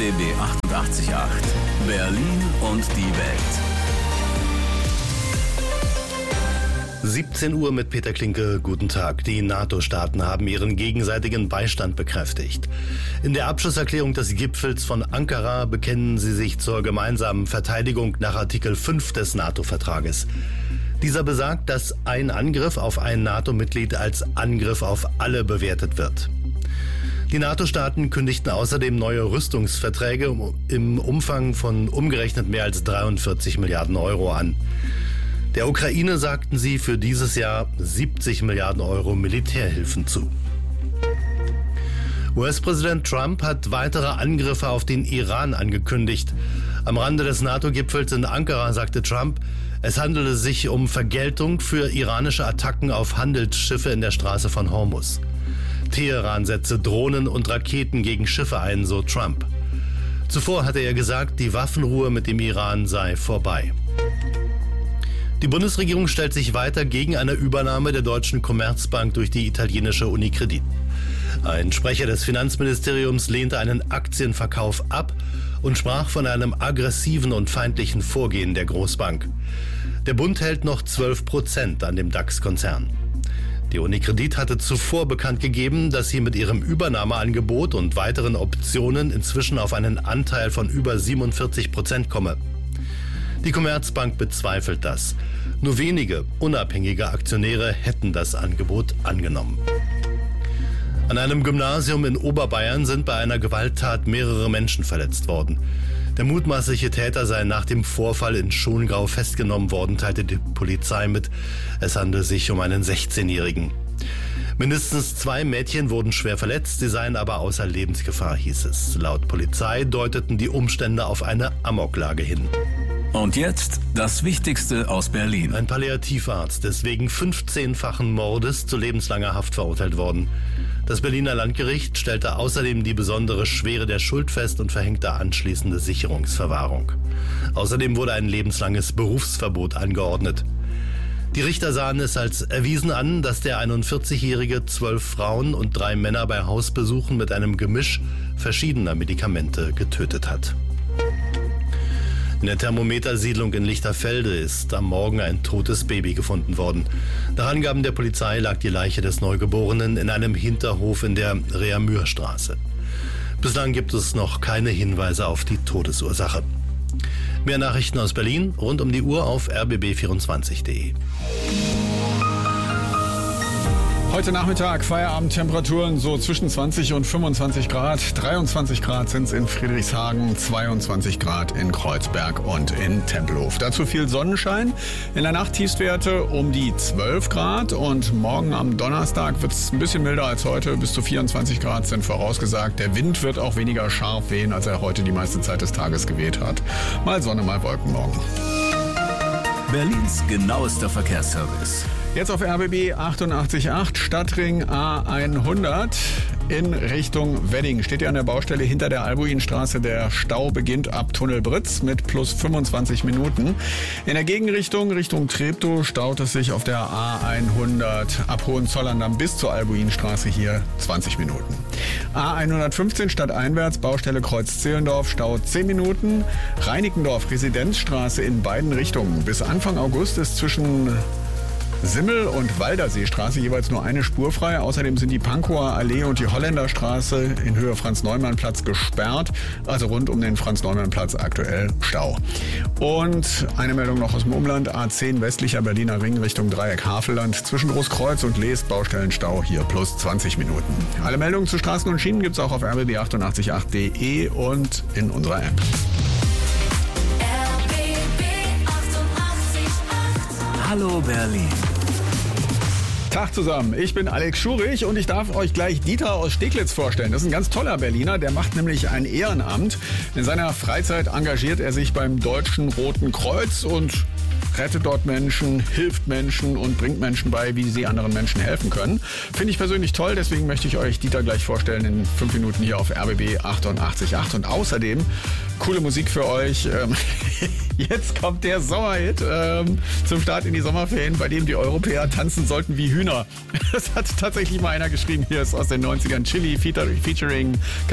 RBB 88.8 Berlin und die Welt. 17 Uhr mit Peter Klinke. Guten Tag. Die NATO-Staaten haben ihren gegenseitigen Beistand bekräftigt. In der Abschlusserklärung des Gipfels von Ankara bekennen sie sich zur gemeinsamen Verteidigung nach Artikel 5 des NATO-Vertrages. Dieser besagt, dass ein Angriff auf ein NATO-Mitglied als Angriff auf alle bewertet wird. Die NATO-Staaten kündigten außerdem neue Rüstungsverträge im Umfang von umgerechnet mehr als 43 Milliarden Euro an. Der Ukraine sagten sie für dieses Jahr 70 Milliarden Euro Militärhilfen zu. US-Präsident Trump hat weitere Angriffe auf den Iran angekündigt. Am Rande des NATO-Gipfels in Ankara sagte Trump, es handele sich um Vergeltung für iranische Attacken auf Handelsschiffe in der Straße von Hormuz. Teheran setze Drohnen und Raketen gegen Schiffe ein, so Trump. Zuvor hatte er gesagt, die Waffenruhe mit dem Iran sei vorbei. Die Bundesregierung stellt sich weiter gegen eine Übernahme der Deutschen Commerzbank durch die italienische Unicredit. Ein Sprecher des Finanzministeriums lehnte einen Aktienverkauf ab und sprach von einem aggressiven und feindlichen Vorgehen der Großbank. Der Bund hält noch 12% an dem DAX-Konzern. Die Unicredit hatte zuvor bekannt gegeben, dass sie mit ihrem Übernahmeangebot und weiteren Optionen inzwischen auf einen Anteil von über 47% komme. Die Commerzbank bezweifelt das. Nur wenige unabhängige Aktionäre hätten das Angebot angenommen. An einem Gymnasium in Oberbayern sind bei einer Gewalttat mehrere Menschen verletzt worden. Der mutmaßliche Täter sei nach dem Vorfall in Schongau festgenommen worden, teilte die Polizei mit. Es handele sich um einen 16-Jährigen. Mindestens 2 Mädchen wurden schwer verletzt, sie seien aber außer Lebensgefahr, hieß es. Laut Polizei deuteten die Umstände auf eine Amoklage hin. Und jetzt das Wichtigste aus Berlin. Ein Palliativarzt ist wegen 15-fachen Mordes zu lebenslanger Haft verurteilt worden. Das Berliner Landgericht stellte außerdem die besondere Schwere der Schuld fest und verhängte anschließende Sicherungsverwahrung. Außerdem wurde ein lebenslanges Berufsverbot angeordnet. Die Richter sahen es als erwiesen an, dass der 41-Jährige 12 Frauen und 3 Männer bei Hausbesuchen mit einem Gemisch verschiedener Medikamente getötet hat. In der Thermometersiedlung in Lichterfelde ist am Morgen ein totes Baby gefunden worden. Nach Angaben der Polizei lag die Leiche des Neugeborenen in einem Hinterhof in der Reamürstraße. Bislang gibt es noch keine Hinweise auf die Todesursache. Mehr Nachrichten aus Berlin rund um die Uhr auf rbb24.de. Heute Nachmittag Feierabendtemperaturen so zwischen 20 und 25 Grad. 23 Grad sind es in Friedrichshagen, 22 Grad in Kreuzberg und in Tempelhof. Dazu viel Sonnenschein. In der Nacht Tiefstwerte um die 12 Grad und morgen am Donnerstag wird es ein bisschen milder als heute. Bis zu 24 Grad sind vorausgesagt. Der Wind wird auch weniger scharf wehen, als er heute die meiste Zeit des Tages geweht hat. Mal Sonne, mal Wolken morgen. Berlins genauester Verkehrsservice. Jetzt auf RBB 88.8 Stadtring A100 in Richtung Wedding. Steht ihr an der Baustelle hinter der Albuinstraße. Der Stau beginnt ab Tunnel Britz mit plus 25 Minuten. In der Gegenrichtung, Richtung Treptow, staut es sich auf der A100 ab Hohenzollern bis zur Albuinstraße hier 20 Minuten. A115 stadteinwärts, Baustelle Kreuz-Zehlendorf, Stau 10 Minuten. Reinickendorf, Residenzstraße in beiden Richtungen. Bis Anfang August ist zwischen Simmel- und Walderseestraße jeweils nur eine Spur frei. Außerdem sind die Pankower Allee und die Holländerstraße in Höhe Franz-Neumann-Platz gesperrt. Also rund um den Franz-Neumann-Platz aktuell Stau. Und eine Meldung noch aus dem Umland. A10 westlicher Berliner Ring Richtung Dreieck Havelland. Zwischen Großkreuz und Leest Baustellenstau hier plus 20 Minuten. Alle Meldungen zu Straßen und Schienen gibt es auch auf rbb888.de und in unserer App. Hallo Berlin. Tag zusammen, ich bin Alex Schurich und ich darf euch gleich Dieter aus Steglitz vorstellen. Das ist ein ganz toller Berliner, der macht nämlich ein Ehrenamt. In seiner Freizeit engagiert er sich beim Deutschen Roten Kreuz und rettet dort Menschen, hilft Menschen und bringt Menschen bei, wie sie anderen Menschen helfen können. Finde ich persönlich toll, deswegen möchte ich euch Dieter gleich vorstellen in 5 Minuten hier auf RBB 88.8. Und außerdem coole Musik für euch. Jetzt kommt der Sommerhit zum Start in die Sommerferien, bei dem die Europäer tanzen sollten wie Hühner. Das hat tatsächlich mal einer geschrieben. Hier ist aus den 90ern Chili featuring